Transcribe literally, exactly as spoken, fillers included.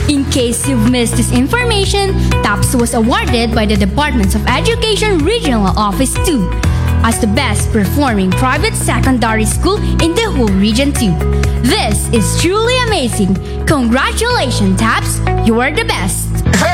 In case you've missed this information, TAPS was awarded by the Department of Education Regional Office two as the best performing private secondary school in the whole region too. This is truly amazing. Congratulations, TAPS! You are the best!